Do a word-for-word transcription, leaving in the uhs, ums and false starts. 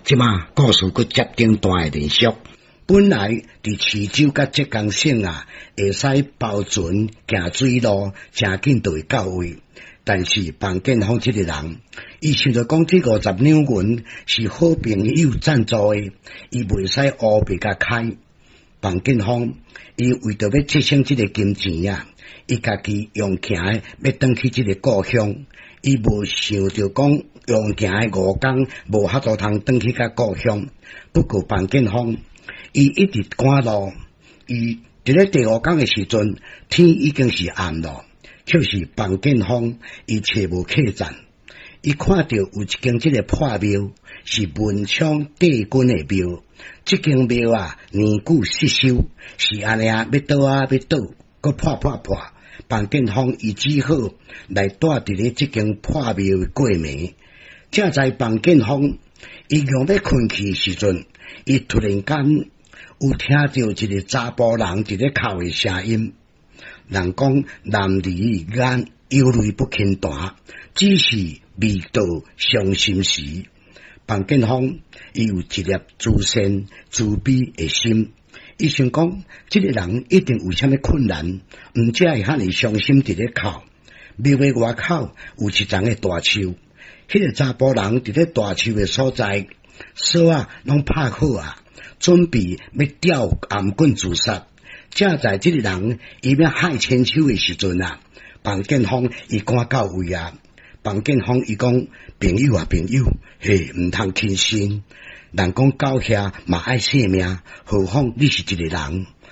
即马故事佫接顶段的连续。本来伫衢州甲浙江省啊，会使包船行水路，诚紧就会到位。但是房建峰这个人，伊想着讲这五十两银是好朋友赞助的，伊袂使乌白甲开。房建峰伊为着要节省这个金钱啊，伊家己用行的要转去这个故乡，伊无想着讲用行的五工无法度通转去甲故乡。不过房建峰伊一直赶路，伊伫咧第五工的时阵，天已经是暗了。却是房建峰，伊找无客栈，伊看到有一间即个破庙，是文昌帝君的庙。即间庙啊，年久失修，是安尼啊，要倒啊要倒，搁破破破。房建峰伊只好来住伫咧即间破庙的过暝。正在房建峰伊用要困去时阵，伊突然间有听到一个查甫人伫咧哭的声音。人讲男离眼忧虑不轻弹，只是未到伤心时。房建峰伊有一粒自善自悲的心，伊想讲，这个人一定有啥物困难，毋则会遐尼伤心伫咧哭。庙的外口有一丛的大树，迄个查甫人伫咧大树的所在，锁啊拢拍好啊，准备要吊颔棍自杀。正在这个人伊要害千秋的时阵啊，房建峰伊赶到位啊。房建峰伊讲，朋友啊朋友，嘿，毋通轻心。人讲到遐嘛爱性命，何况你是一个人。